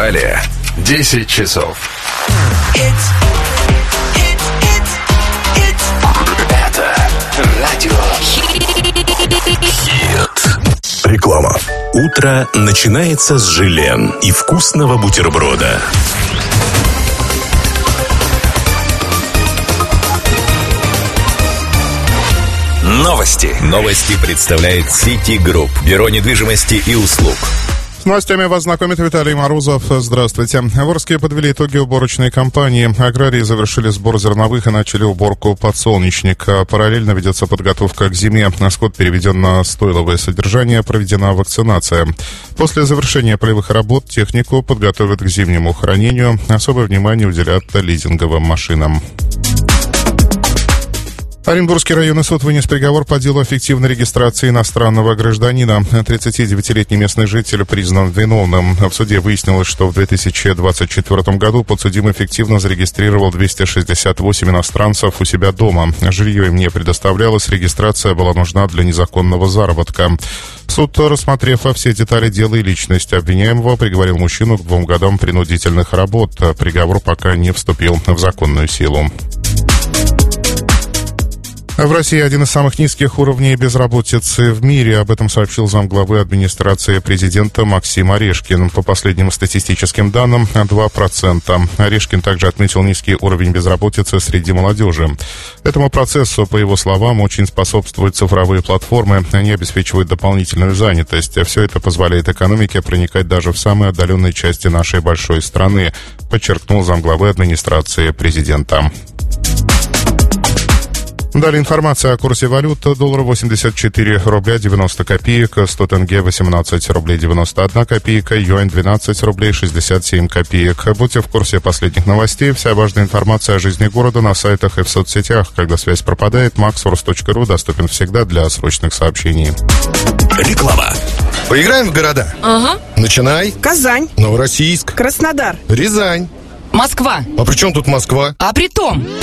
Далее 10 часов. Это радио Хит. Реклама. Утро начинается с желен и вкусного бутерброда. Новости. Новости представляет City Group, бюро недвижимости и услуг. С новостями вас знакомит Виталий Морозов. Здравствуйте. В Орске подвели итоги уборочной кампании. Аграрии завершили сбор зерновых и начали уборку подсолнечника. Параллельно ведется подготовка к зиме. Скот переведен на стойловое содержание, проведена вакцинация. После завершения полевых работ технику подготовят к зимнему хранению. Особое внимание уделят лизинговым машинам. Оренбургский районный суд вынес приговор по делу о фиктивной регистрации иностранного гражданина. 39-летний местный житель признан виновным. В суде выяснилось, что в 2024 году подсудимый фиктивно зарегистрировал 268 иностранцев у себя дома. Жилье им не предоставлялось, регистрация была нужна для незаконного заработка. Суд, рассмотрев все детали дела и личность обвиняемого, приговорил мужчину к 2 годам принудительных работ. Приговор пока не вступил в законную силу. В России один из самых низких уровней безработицы в мире. Об этом сообщил замглавы администрации президента Максим Орешкин. По последним статистическим данным, 2%. Орешкин также отметил низкий уровень безработицы среди молодежи. Этому процессу, по его словам, очень способствуют цифровые платформы. Они обеспечивают дополнительную занятость. Все это позволяет экономике проникать даже в самые отдаленные части нашей большой страны, подчеркнул замглавы администрации президента. Далее информация о курсе валют. Доллар 84 рубля 90 копеек, 100 тенге 18 рублей 91 копейка, юань 12 рублей 67 копеек. Будьте в курсе последних новостей. Вся важная информация о жизни города на сайтах и в соцсетях. Когда связь пропадает, maxsource.ru доступен всегда для срочных сообщений. Реклама. Поиграем в города? Ага. Начинай. Казань. Новороссийск. Краснодар. Рязань. Москва. А при чем тут Москва? А при том...